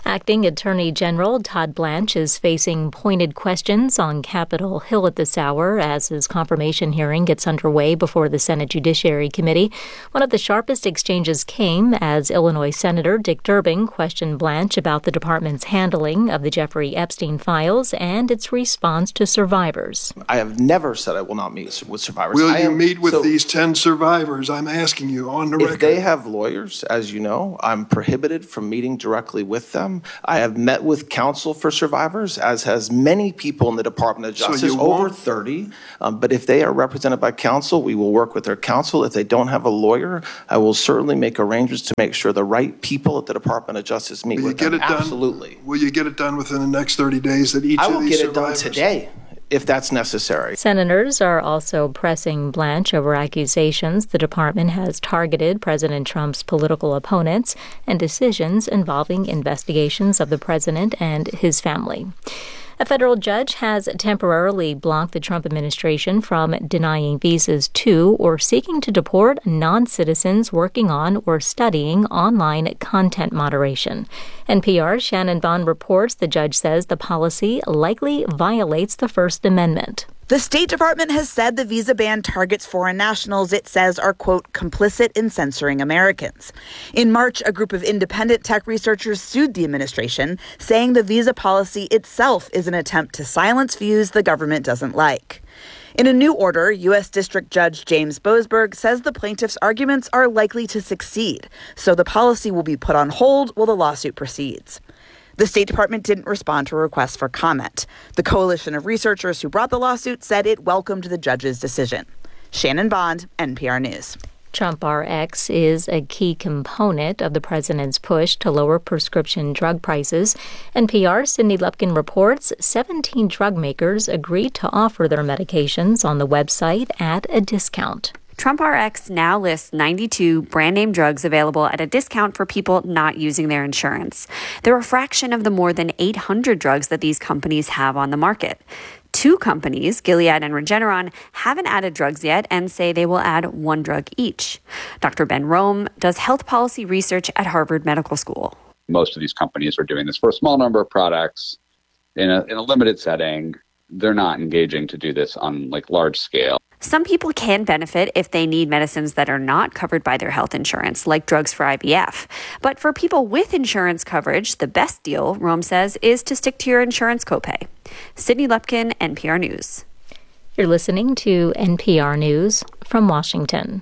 Acting Attorney General Todd Blanche is facing pointed questions on Capitol Hill at this hour as his confirmation hearing gets underway before the Senate Judiciary Committee. One of the sharpest exchanges came as Illinois Senator Dick Durbin questioned Blanche about the department's handling of the Jeffrey Epstein files and its response to survivors. I have never said I will not meet with survivors. Will I you am, meet with so these ten survivors? I'm asking you on the if record. If they have lawyers, as you know, I'm prohibited from meeting directly with them. I have met with counsel for survivors, as has many people in the Department of Justice, so over thirty. Um, but if they are represented by counsel, we will work with their counsel. If they don't have a lawyer, I will certainly make arrangements to make sure the right people at the Department of Justice meet will with you them. Get it done? Absolutely. Will you get it done within the next thirty days that each I of will these get it done survivors... today, if that's necessary. Senators are also pressing Blanche over accusations the department has targeted President Trump's political opponents and decisions involving investigations of the president and his family. A federal judge has temporarily blocked the Trump administration from denying visas to or seeking to deport non-citizens working on or studying online content moderation. N P R's Shannon Bond reports the judge says the policy likely violates the First Amendment. The State Department has said the visa ban targets foreign nationals it says are, quote, complicit in censoring Americans. In March, a group of independent tech researchers sued the administration, saying the visa policy itself is an attempt to silence views the government doesn't like. In a new order, U S District Judge James Boasberg says the plaintiffs' arguments are likely to succeed, so the policy will be put on hold while the lawsuit proceeds. The State Department didn't respond to a request for comment. The coalition of researchers who brought the lawsuit said it welcomed the judge's decision. Shannon Bond, N P R News. Trump R X is a key component of the president's push to lower prescription drug prices. N P R's Cindy Lupkin reports seventeen drug makers agreed to offer their medications on the website at a discount. Trump R X now lists ninety-two brand-name drugs available at a discount for people not using their insurance. They're a fraction of the more than eight hundred drugs that these companies have on the market. Two companies, Gilead and Regeneron, haven't added drugs yet and say they will add one drug each. Doctor Ben Rome does health policy research at Harvard Medical School. Most of these companies are doing this for a small number of products in a, in a limited setting. They're not engaging to do this on like large scale. Some people can benefit if they need medicines that are not covered by their health insurance, like drugs for I V F. But for people with insurance coverage, the best deal, Rome says, is to stick to your insurance copay. Sydney Lupkin, N P R News. You're listening to N P R News from Washington.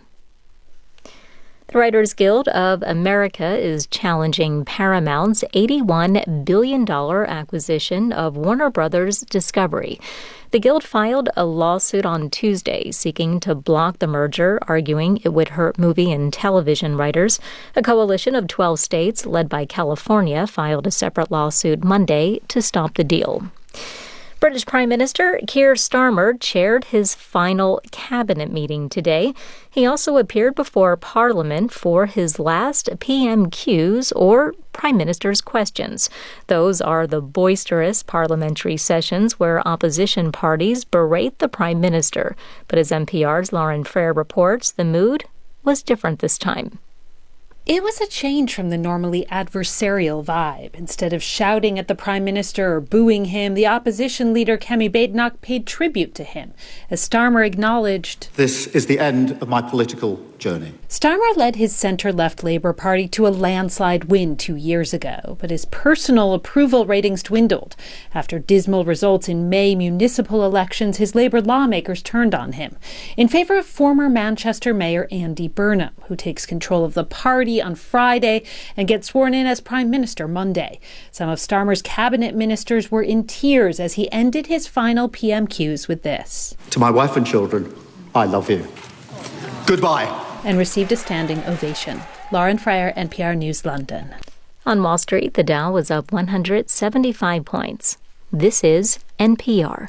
The Writers Guild of America is challenging Paramount's eighty-one billion dollars acquisition of Warner Brothers Discovery. The Guild filed a lawsuit on Tuesday seeking to block the merger, arguing it would hurt movie and television writers. A coalition of twelve states, led by California, filed a separate lawsuit Monday to stop the deal. British Prime Minister Keir Starmer chaired his final cabinet meeting today. He also appeared before Parliament for his last P M Qs, or Prime Minister's Questions. Those are the boisterous parliamentary sessions where opposition parties berate the Prime Minister. But as N P R's Lauren Frere reports, the mood was different this time. It was a change from the normally adversarial vibe. Instead of shouting at the Prime Minister or booing him, the opposition leader Kemi Badenoch paid tribute to him, as Starmer acknowledged, "This is the end of my political journey." Starmer led his centre-left Labour Party to a landslide win two years ago, but his personal approval ratings dwindled. After dismal results in May municipal elections, his Labour lawmakers turned on him, in favour of former Manchester Mayor Andy Burnham, who takes control of the party on Friday and gets sworn in as Prime Minister Monday. Some of Starmer's cabinet ministers were in tears as he ended his final P M Qs with this. "To my wife and children, I love you. Goodbye." And received a standing ovation. Lauren Fryer, N P R News, London. On Wall Street, the Dow was up one hundred seventy-five points. This is N P R.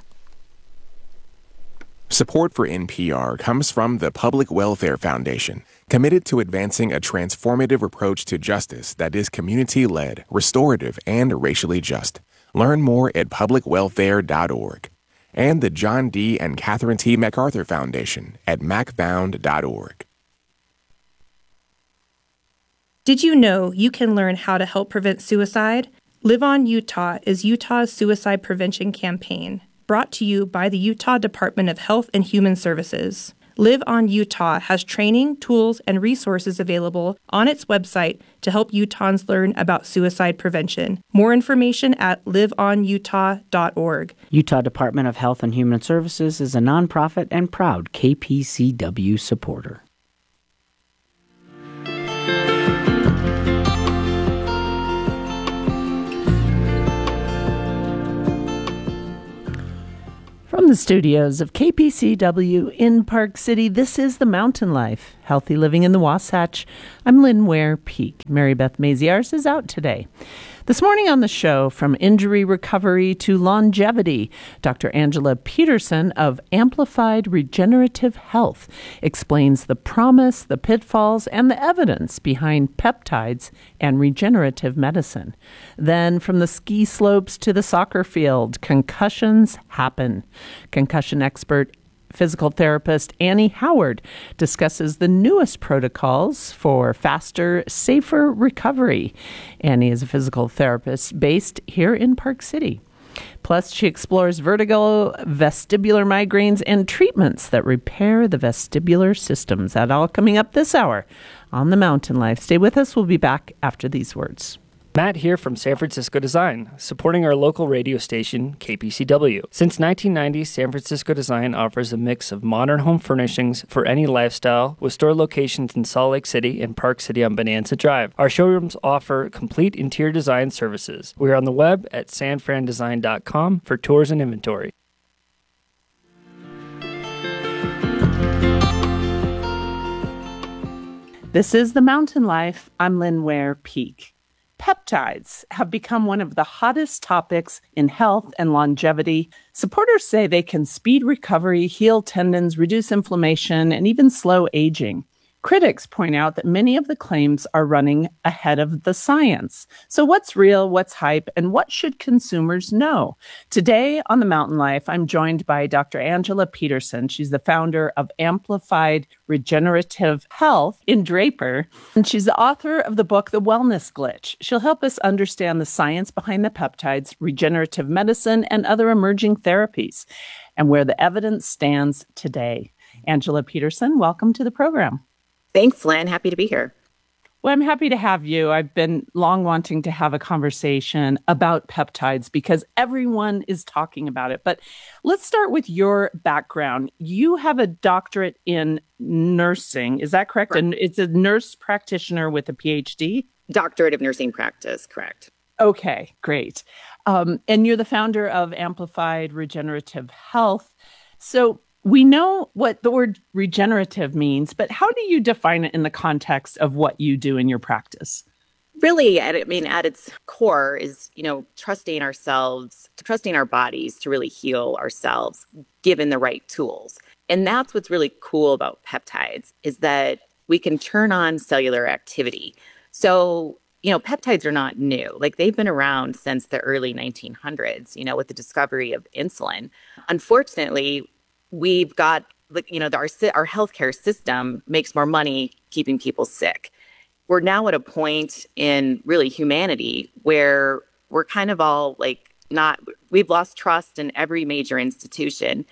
Support for N P R comes from the Public Welfare Foundation, committed to advancing a transformative approach to justice that is community-led, restorative, and racially just. Learn more at public welfare dot org. And the John D. and Catherine T. MacArthur Foundation at mac found dot org. Did you know you can learn how to help prevent suicide? Live On Utah is Utah's suicide prevention campaign, brought to you by the Utah Department of Health and Human Services. Live On Utah has training, tools, and resources available on its website to help Utahns learn about suicide prevention. More information at live on utah dot org. Utah Department of Health and Human Services is a nonprofit and proud K P C W supporter. From the studios of K P C W in Park City, this is The Mountain Life, Healthy Living in the Wasatch. I'm Lynn Ware Peak. Mary Beth Maziarz is out today. This morning on the show, from injury recovery to longevity, Doctor Angela Peterson of Amplified Regenerative Health explains the promise, the pitfalls, and the evidence behind peptides and regenerative medicine. Then, from the ski slopes to the soccer field, concussions happen. Concussion expert physical therapist Annie Howard discusses the newest protocols for faster, safer recovery. Annie is a physical therapist based here in Park City. Plus, she explores vertigo, vestibular migraines, and treatments that repair the vestibular systems. That all coming up this hour on The Mountain Life. Stay with us. We'll be back after these words. Matt here from San Francisco Design, supporting our local radio station, K P C W. Since nineteen ninety, San Francisco Design offers a mix of modern home furnishings for any lifestyle, with store locations in Salt Lake City and Park City on Bonanza Drive. Our showrooms offer complete interior design services. We are on the web at san fran design dot com for tours and inventory. This is The Mountain Life. I'm Lynn Ware Peak. Peptides have become one of the hottest topics in health and longevity. Supporters say they can speed recovery, heal tendons, reduce inflammation, and even slow aging. Critics point out that many of the claims are running ahead of the science. So what's real, what's hype, and what should consumers know? Today on The Mountain Life, I'm joined by Doctor Angela Peterson. She's the founder of Amplified Regenerative Health in Draper, and she's the author of the book, The Wellness Glitch. She'll help us understand the science behind the peptides, regenerative medicine, and other emerging therapies, and where the evidence stands today. Angela Peterson, welcome to the program. Thanks, Lynn. Happy to be here. Well, I'm happy to have you. I've been long wanting to have a conversation about peptides because everyone is talking about it. But let's start with your background. You have a doctorate in nursing. Is that correct? Correct. And it's a nurse practitioner with a P H D? Doctorate of Nursing Practice, correct. Okay, great. Um, and you're the founder of Amplified Regenerative Health. So we know what the word regenerative means, but how do you define it in the context of what you do in your practice? Really, I mean, at its core is, you know, trusting ourselves, trusting our bodies to really heal ourselves, given the right tools. And that's what's really cool about peptides, is that we can turn on cellular activity. So, you know, peptides are not new. Like, they've been around since the early nineteen hundreds, you know, with the discovery of insulin. Unfortunately, we've got, you know, our our healthcare system makes more money keeping people sick. We're now at a point in really humanity where we're kind of all like not, we've lost trust in every major institution,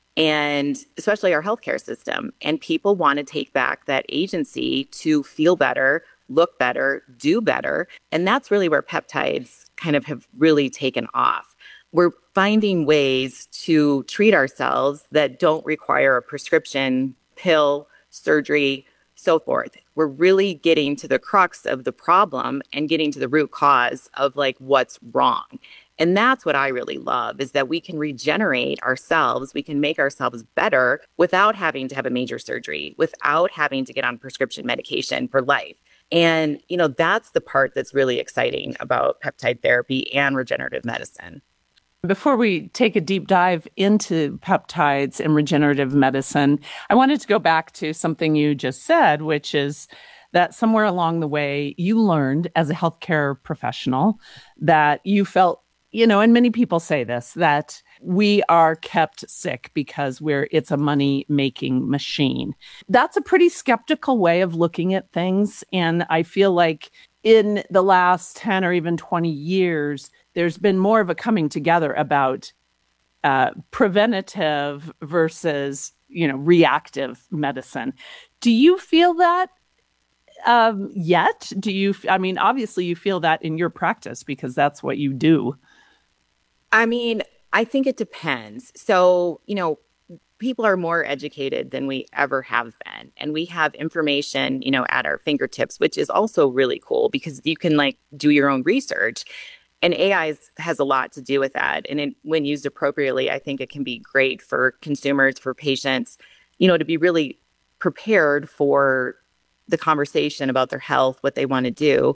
and especially our healthcare system. And people want to take back that agency to feel better, look better, do better. And that's really where peptides kind of have really taken off. We're finding ways to treat ourselves that don't require a prescription, pill, surgery, so forth. We're really getting to the crux of the problem and getting to the root cause of like what's wrong. And that's what I really love, is that we can regenerate ourselves. We can make ourselves better without having to have a major surgery, without having to get on prescription medication for life. And, you know, that's the part that's really exciting about peptide therapy and regenerative medicine. Before we take a deep dive into peptides and regenerative medicine, I wanted to go back to something you just said, which is that somewhere along the way, you learned as a healthcare professional that you felt, you know, and many people say this, that we are kept sick because we're it's a money-making machine. That's a pretty skeptical way of looking at things. And I feel like in the last ten or even twenty years, there's been more of a coming together about uh, preventative versus, you know, reactive medicine. Do you feel that um, yet? Do you, I mean, obviously you feel that in your practice because that's what you do. I mean, I think it depends. So, you know, people are more educated than we ever have been. And we have information, you know, at our fingertips, which is also really cool because you can like do your own research. And A I is, has a lot to do with that. And it, when used appropriately, I think it can be great for consumers, for patients, you know, to be really prepared for the conversation about their health, what they want to do.